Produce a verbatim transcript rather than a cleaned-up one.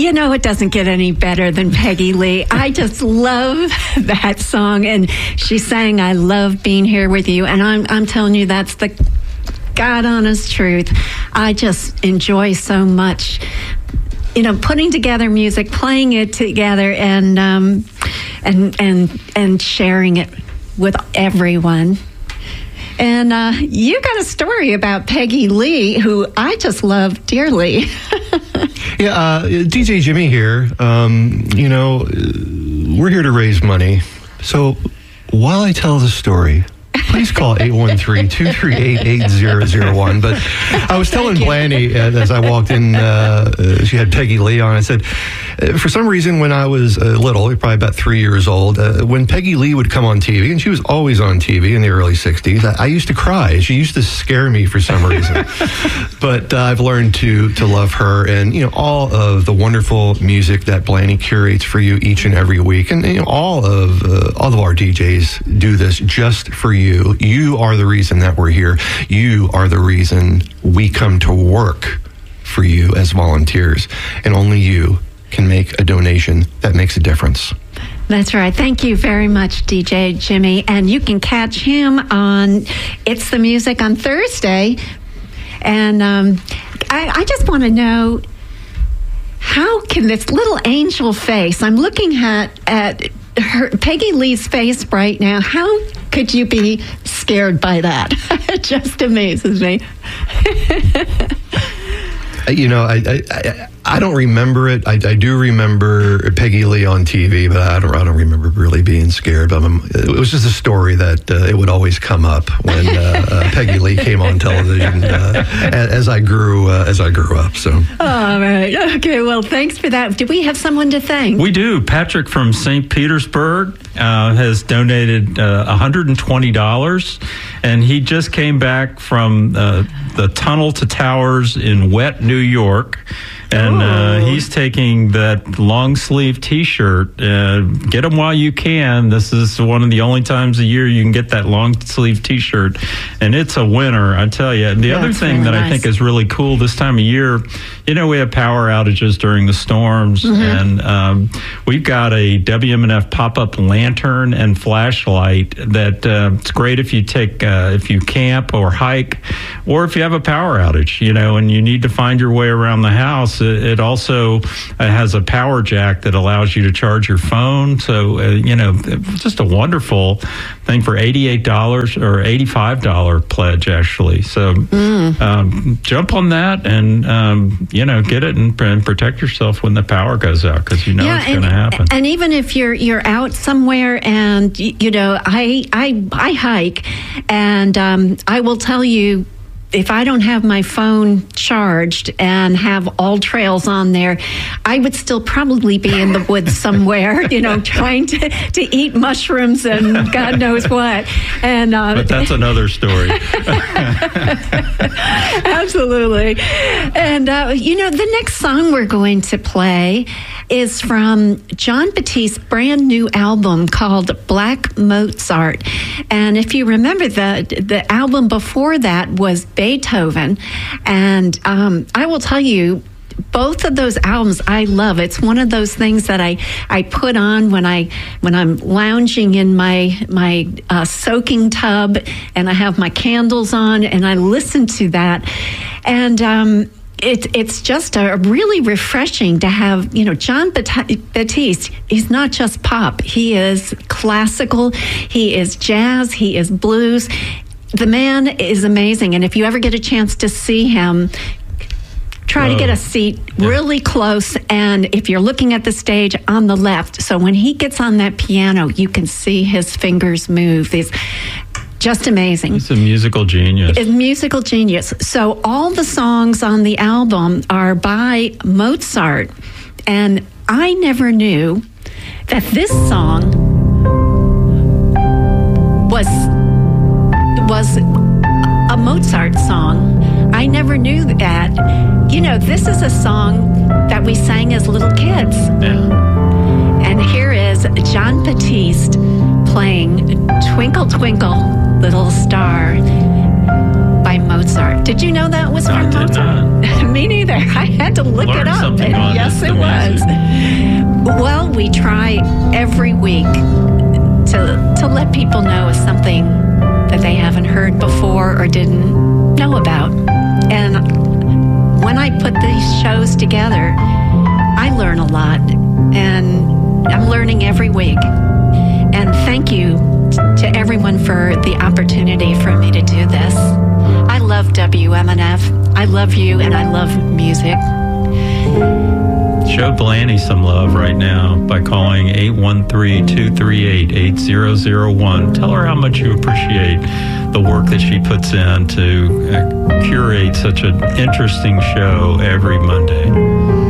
You know, it doesn't get any better than Peggy Lee. I just love that song. And she sang, I love being here with you. And I'm, I'm telling you, that's the God honest truth. I just enjoy so much, you know, putting together music, playing it together, and um, and and and sharing it with everyone. And uh, you got a story about Peggy Lee, who I just love dearly. Yeah, uh, D J Jimmy here. Um, you know, we're here to raise money. So while I tell the story, please call eight one three, two three eight, eight zero zero one. But I was telling Blandy uh, as I walked in, uh, uh, she had Peggy Lee on. I said, uh, for some reason, when I was uh, little, probably about three years old, uh, when Peggy Lee would come on T V, and she was always on T V in the early sixties, I, I used to cry. She used to scare me for some reason. But uh, I've learned to to love her, and you know, all of the wonderful music that Blandy curates for you each and every week, and you know, all of uh, all of our D Js do this just for you. You are the reason that we're here. You are the reason we come to work for you as volunteers, and only you can make a donation that makes a difference. That's right. Thank you very much, D J Jimmy. And you can catch him on It's the Music on Thursday. And um, I, I just want to know, how can this little angel face, I'm looking at, at her, Peggy Lee's face right now, how could you be scared by that? It just amazes me. You know, I, I I don't remember it. I, I do remember Peggy Lee on T V, but I don't I don't remember really being scared. But it was just a story that uh, it would always come up when uh, uh, Peggy Lee came on television uh, as I grew uh, as I grew up. So. All right. Okay. Well, thanks for that. Do we have someone to thank? We do. Patrick from Saint Petersburg uh, has donated uh, one hundred twenty dollars, and he just came back from uh, the Tunnel to Towers in wet New York. And uh, he's taking that long sleeve T-shirt. Uh, get them while you can. This is one of the only times a year you can get that long sleeve T-shirt, and it's a winner, I tell you. The yeah, other thing really that nice. I think is really cool this time of year, you know, we have power outages during the storms, mm-hmm. and um, we've got a W M N F pop-up lantern and flashlight that uh, it's great if you take uh, if you camp or hike, or if you have a power outage, you know, and you need to find your way around the house. It also has a power jack that allows you to charge your phone. So, uh, you know, just a wonderful thing for eighty-eight dollars or eighty-five dollars pledge, actually. So mm. um, jump on that and, um, you know, get it and, and protect yourself when the power goes out, because you know yeah, it's going to happen. And even if you're you're out somewhere and, you know, I, I, I hike, and um, I will tell you, if I don't have my phone charged and have all trails on there, I would still probably be in the woods somewhere, you know, trying to, to eat mushrooms and God knows what. And uh, but that's another story. Absolutely. And, uh, you know, the next song we're going to play is from Jon Batiste's brand new album called Black Mozart. And if you remember, the the album before that was Beethoven. And um, I will tell you, both of those albums I love. It's one of those things that I, I put on when I when I'm lounging in my my uh, soaking tub, and I have my candles on and I listen to that. And um It, it's just a really refreshing to have, you know, Jon Batiste. He's not just pop. He is classical. He is jazz. He is blues. The man is amazing. And if you ever get a chance to see him, try Whoa. to get a seat really yeah. close. And if you're looking at the stage, on the left. So when he gets on that piano, you can see his fingers move. These Just amazing. He's a musical genius. A musical genius. So all the songs on the album are by Mozart. And I never knew that this song was, was a Mozart song. I never knew that. You know, this is a song that we sang as little kids. Yeah. And here is Jon Batiste playing Twinkle, Twinkle, Little Star. by Mozart. Did you know that was from I did Mozart? not. Me neither. I had to look Learned it up. something And on yes, this, it the was. Well, we try every week to to let people know of something that they haven't heard before or didn't know about. And when I put these shows together, I learn a lot, and I'm learning every week. And thank you to everyone for the opportunity for me to do this. I love W M N F. I love you, and I love music. Show Blaney some love right now by calling eight one three, two three eight, eight zero zero one. Tell her how much you appreciate the work that she puts in to uh, curate such an interesting show every Monday.